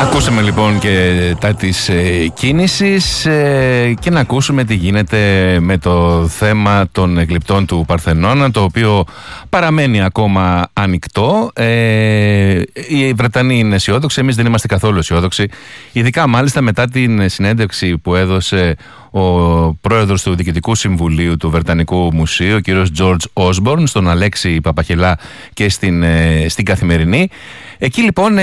Ακούσαμε λοιπόν και τα της κίνησης και να ακούσουμε τι γίνεται με το θέμα των γλυπτών του Παρθενώνα, το οποίο παραμένει ακόμα ανοιχτό. Οι Βρετανοί είναι αισιόδοξοι, εμείς δεν είμαστε καθόλου αισιόδοξοι, ειδικά μάλιστα μετά την συνέντευξη που έδωσε ο πρόεδρος του Διοικητικού Συμβουλίου του Βρετανικού Μουσείου, ο κύριος George Osborne, στον Αλέξη Παπαχελά και στην Καθημερινή. Εκεί λοιπόν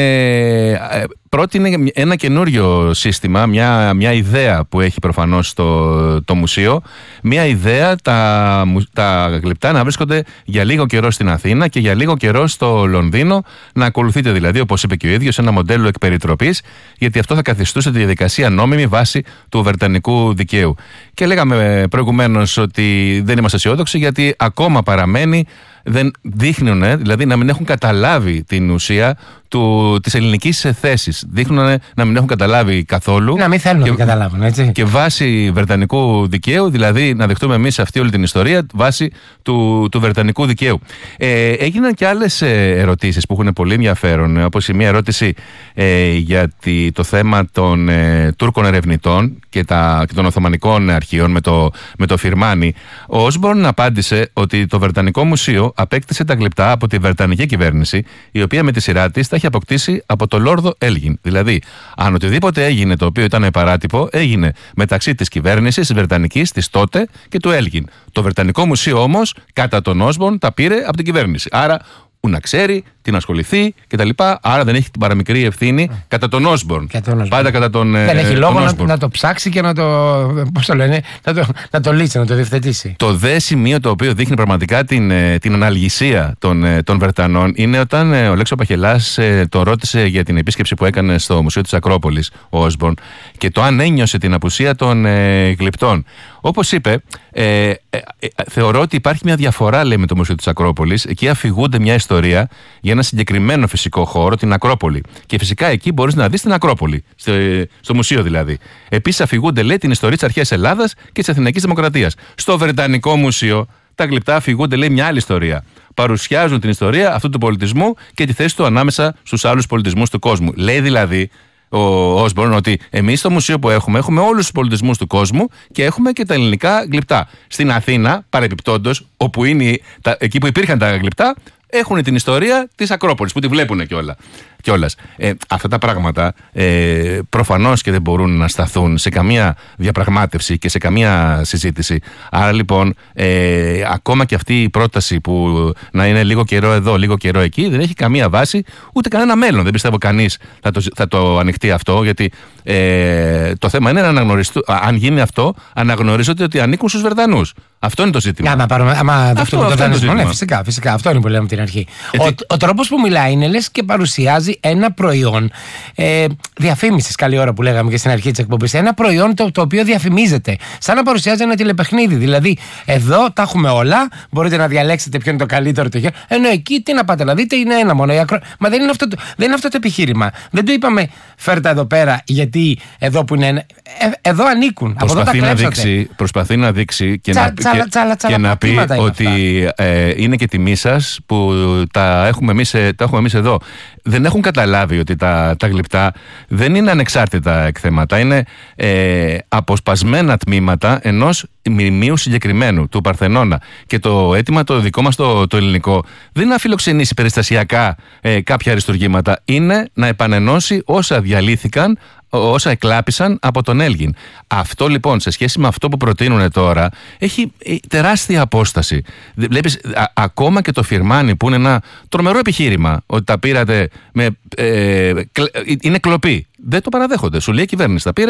πρότεινε ένα καινούριο σύστημα, μια ιδέα που έχει προφανώς το μουσείο, μια ιδέα τα γλυπτά να βρίσκονται για λίγο καιρό στην Αθήνα και για λίγο καιρό στο Λονδίνο, να ακολουθείτε δηλαδή, όπως είπε και ο ίδιος, ένα μοντέλο εκπεριτροπής, γιατί αυτό θα καθιστούσε τη διαδικασία νόμιμη βάση του βρετανικού δικαίου. Και λέγαμε προηγουμένως ότι δεν είμαστε αισιόδοξοι, γιατί ακόμα παραμένει, δεν δείχνουν, δηλαδή να μην έχουν καταλάβει την ουσία της ελληνικής θέσης. Δείχνουν να μην έχουν καταλάβει καθόλου. Να μην θέλουν να καταλάβουν, έτσι. Και βάσει βρετανικού δικαίου, δηλαδή να δεχτούμε εμείς αυτή όλη την ιστορία βάσει του βρετανικού δικαίου. Έγιναν και άλλες ερωτήσεις που έχουν πολύ ενδιαφέρον, όπως η μία ερώτηση για το θέμα των Τούρκων ερευνητών και των Οθωμανικών αρχείων με το Φιρμάνι. Ο Όσμπορν απάντησε ότι το Βρετανικό Μουσείο απέκτησε τα γλυπτά από τη Βρετανική κυβέρνηση, η οποία με τη σειρά της τα έχει αποκτήσει από το Λόρδο Έλγιν. Δηλαδή, αν οτιδήποτε έγινε το οποίο ήταν παράτυπο, έγινε μεταξύ της κυβέρνησης της Βρετανικής, της τότε, και του Έλγιν. Το Βρετανικό Μουσείο όμως, κατά τον Όσμπορν, τα πήρε από την κυβέρνηση. Άρα, να ξέρει, την ασχοληθεί κτλ. Άρα δεν έχει την παραμικρή ευθύνη κατά τον Όσμπορν. Πάντα κατά τον Όσμπορν. Δεν έχει λόγο να το ψάξει και να το. Πώς το λένε, να το λύσει, να το διευθετήσει. Το δε σημείο το οποίο δείχνει πραγματικά την αναλγησία των Βρετανών είναι όταν ο Λέξο Παχελάς το ρώτησε για την επίσκεψη που έκανε στο Μουσείο της Ακρόπολης ο Όσμπορν και το αν ένιωσε την απουσία των γλυπτών. Όπως είπε, θεωρώ ότι υπάρχει μια διαφορά, λέει, με το Μουσείο της Ακρόπολης. Εκεί αφηγούνται μια ιστορία για ένα συγκεκριμένο φυσικό χώρο, την Ακρόπολη. Και φυσικά εκεί μπορείς να δεις την Ακρόπολη, στο μουσείο δηλαδή. Επίσης αφηγούνται, λέει, την ιστορία της αρχαίας Ελλάδας και της Αθηναϊκής Δημοκρατίας. Στο Βρετανικό Μουσείο τα γλυπτά αφηγούνται, λέει, μια άλλη ιστορία. Παρουσιάζουν την ιστορία αυτού του πολιτισμού και τη θέση του ανάμεσα στους άλλους πολιτισμούς του κόσμου. Λέει δηλαδή ο Όσμπορν ότι εμείς στο μουσείο που έχουμε όλους τους πολιτισμούς του κόσμου και έχουμε και τα ελληνικά γλυπτά. Στην Αθήνα, παρεπιπτόντως, όπου είναι εκεί που υπήρχαν τα γλυπτά, έχουν την ιστορία της Ακρόπολης που τη βλέπουν κιόλας. Αυτά τα πράγματα προφανώς και δεν μπορούν να σταθούν σε καμία διαπραγμάτευση και σε καμία συζήτηση. Άρα λοιπόν ακόμα και αυτή η πρόταση που να είναι λίγο καιρό εδώ, λίγο καιρό εκεί, δεν έχει καμία βάση ούτε κανένα μέλλον. Δεν πιστεύω κανείς θα το ανοιχτεί αυτό, γιατί το θέμα είναι να αναγνωριστούν. Αν γίνει αυτό, αναγνωρίζονται ότι ανήκουν στους Βρετανούς. Αυτό είναι το ζήτημα. Αυτό είναι το ζήτημα. Ναι, φυσικά. Αυτό είναι που λέμε την αρχή. Ο τρόπος που μιλάει είναι λες και παρουσιάζει ένα προϊόν διαφήμισης, καλή ώρα που λέγαμε και στην αρχή της εκπομπής. Ένα προϊόν το οποίο διαφημίζεται. Σαν να παρουσιάζει ένα τηλεπαιχνίδι. Δηλαδή, εδώ τα έχουμε όλα. Μπορείτε να διαλέξετε ποιο είναι το καλύτερο, το χειρότερο. Ενώ εκεί τι να πάτε να δείτε, είναι ένα μόνο. Μα δεν είναι αυτό το επιχείρημα. Δεν το είπαμε φέρτα εδώ πέρα, γιατί εδώ που είναι. Εδώ ανήκουν. Προσπαθεί να δείξει και να πει ότι είναι και τιμή σας που τα έχουμε εμείς εδώ. Δεν έχουν καταλάβει ότι τα γλυπτά δεν είναι ανεξάρτητα εκθέματα. Είναι αποσπασμένα τμήματα ενός μνημείου συγκεκριμένου, του Παρθενώνα. Και το αίτημα το δικό μας το ελληνικό δεν είναι να φιλοξενήσει περιστασιακά κάποια αριστουργήματα. Είναι να επανενώσει όσα διαλύθηκαν, όσα εκλάπησαν από τον Έλγιν. Αυτό λοιπόν, σε σχέση με αυτό που προτείνουν τώρα, έχει τεράστια απόσταση. Βλέπεις, ακόμα και το Φιρμάνι, που είναι ένα τρομερό επιχείρημα, ότι τα πήρατε είναι κλοπή. Δεν το παραδέχονται. Σου λέει η κυβέρνηση, τα πήρε